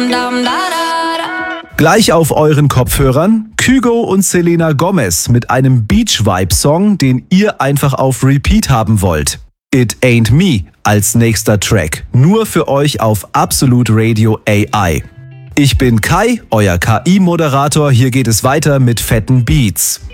Gleich auf euren Kopfhörern Kygo und Selena Gomez mit einem Beach-Vibe-Song, den ihr einfach auf Repeat haben wollt. It Ain't Me als nächster Track. Nur für euch auf Absolute Radio AI. Ich bin Kai, euer KI-Moderator. Hier geht es weiter mit fetten Beats.